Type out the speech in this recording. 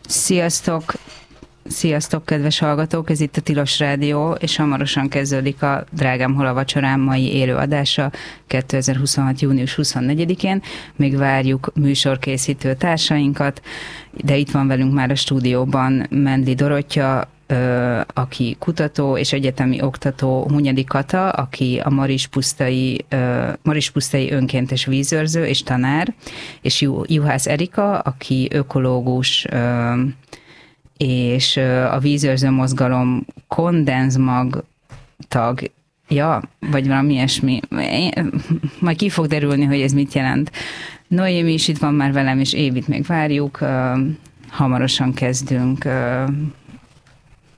Sziasztok! Sziasztok, kedves hallgatók! Ez itt a Tilos Rádió, és hamarosan kezdődik a Drágám, hol a vacsorám mai élő adása 2026. június 24-én. Még várjuk műsorkészítő társainkat, de itt van velünk már a stúdióban Mendli Dorottya, aki kutató és egyetemi oktató, Hunyadi Kata, aki a Marispusztai önkéntes vízőrző és tanár, és Juhász Erika, aki ökológus, és a vízőrző mozgalom kondenzmag tagja, vagy valami ilyesmi. Majd ki fog derülni, hogy ez mit jelent. Noémi is itt van már velem, és Évit még várjuk. Hamarosan kezdünk.